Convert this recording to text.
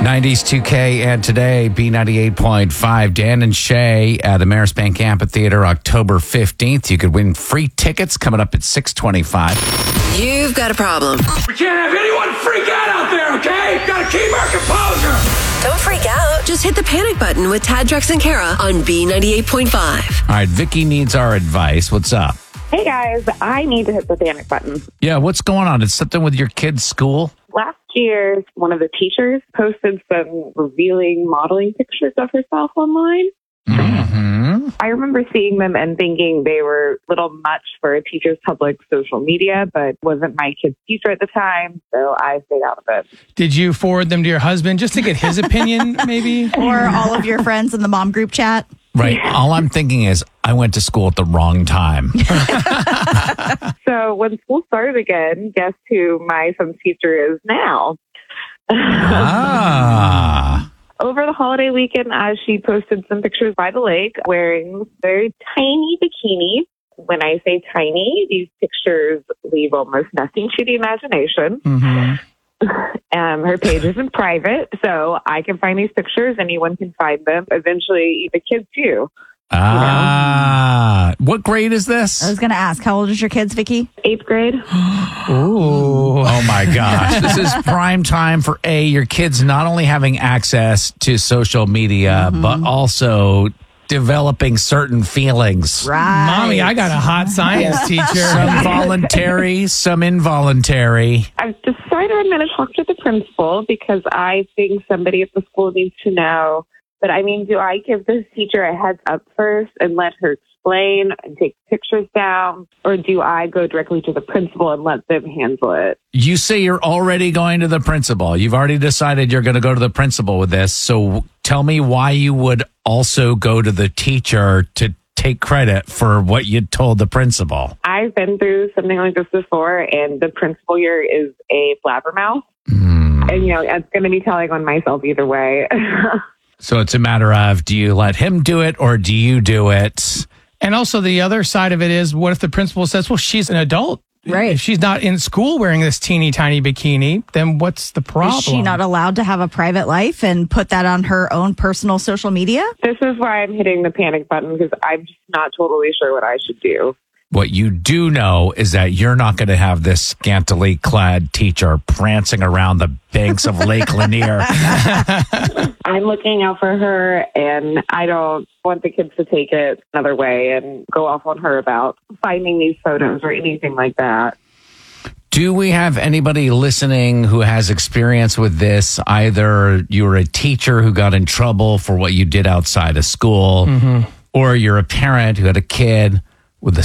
90s 2K and today, B98.5. Dan and Shay at Ameris Bank Amphitheater, October 15th. You could win free tickets coming up at 6:25. You've got a problem. We can't have anyone freak out there, okay? Gotta keep our composure. Don't freak out. Just hit the panic button with Tad, Drex, and Kara on B98.5. All right, Vicky needs our advice. What's up? Hey guys, I need to hit the panic button. Yeah, what's going on? It's something with your kid's school? Last year, one of the teachers posted some revealing modeling pictures of herself online. Mm-hmm. I remember seeing them and thinking they were a little much for a teacher's public social media, but wasn't my kid's teacher at the time, so I stayed out of it. Did you forward them to your husband just to get his opinion, maybe? Or all of your friends in the mom group chat? Right. All I'm thinking is I went to school at the wrong time. So when school started again, guess who my son's teacher is now? Ah. Over the holiday weekend, she posted some pictures by the lake wearing very tiny bikini. When I say tiny, these pictures leave almost nothing to the imagination. Mm-hmm. Her page isn't private, so I can find these pictures. Anyone can find them. Eventually, the kids too. Ah. What grade is this? I was going to ask, how old is your kids, Vicky? 8th grade. Ooh. Oh my gosh. This is prime time for your kids not only having access to social media, but also developing certain feelings. Right. Mommy, I got a hot science teacher. Some voluntary, some involuntary. I've decided I'm going to talk to the principal because I think somebody at the school needs to know. But I mean, do I give this teacher a heads up first and let her explain and take pictures down? Or do I go directly to the principal and let them handle it? You say you're already going to the principal. You've already decided you're going to go to the principal with this. So tell me why you would also go to the teacher to take credit for what you told the principal. I've been through something like this before, and the principal here is a blabbermouth. And, it's going to be telling on myself either way. So it's a matter of, do you let him do it or do you do it? And also the other side of it is, what if the principal says, well, she's an adult. Right. If she's not in school wearing this teeny tiny bikini, then what's the problem? Is she not allowed to have a private life and put that on her own personal social media? This is why I'm hitting the panic button, because I'm just not totally sure what I should do. What you do know is that you're not going to have this scantily clad teacher prancing around the banks of Lake Lanier. I'm looking out for her, and I don't want the kids to take it another way and go off on her about finding these photos or anything like that. Do we have anybody listening who has experience with this? Either you're a teacher who got in trouble for what you did outside of school, or you're a parent who had a kid